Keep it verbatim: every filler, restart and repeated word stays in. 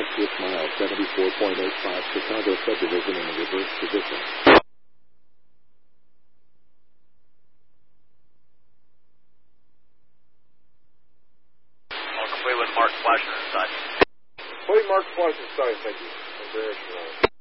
Westwood mile, seventy-four point eight five, Chicago subdivision in the reverse position. All complete with Mark Flasher inside. Complete Mark Flasher inside, thank you. Thank you very much.